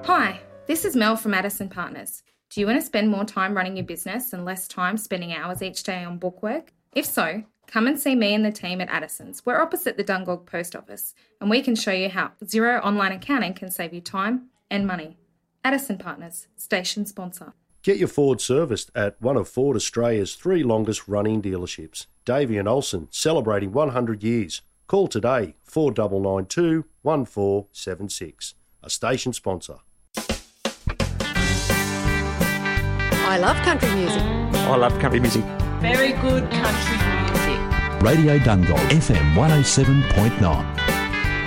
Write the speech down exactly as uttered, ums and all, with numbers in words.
Hi, this is Mel from Addison Partners. Do you want to spend more time running your business and less time spending hours each day on bookwork? If so, come and see me and the team at Addison's. We're opposite the Dungog Post Office, and we can show you how Xero online accounting can save you time and money. Addison Partners, station sponsor. Get your Ford serviced at one of Ford Australia's three longest running dealerships. Davey and Olsen, celebrating one hundred years. Call today, four nine nine two, one four seven six. A station sponsor. I love country music. I love country music. Very good country music. Radio Dungog, F M one oh seven point nine.